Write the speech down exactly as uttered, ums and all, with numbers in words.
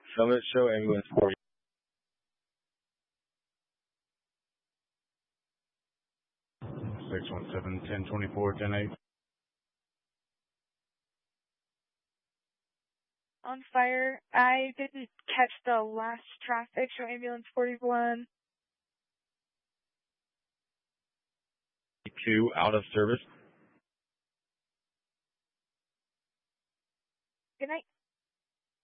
Summit, show ambulance forty. six one seven, ten twenty-four, ten eight. On fire. I didn't catch the last traffic. Show ambulance forty-one. Two out of service.